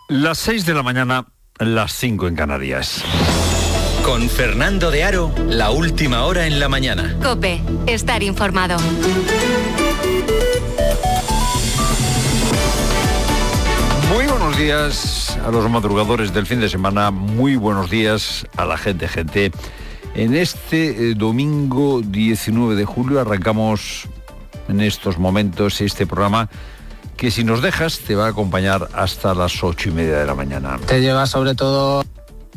Las 6 de la mañana, las 5 en Canarias. Con Fernando de Aro, la última hora en la mañana. COPE, estar informado. Muy buenos días a los madrugadores del fin de semana, muy buenos días a la gente. En este domingo 19 de julio arrancamos en estos momentos este programa que, si nos dejas, te va a acompañar hasta las 8:30 de la mañana. Te lleva sobre todo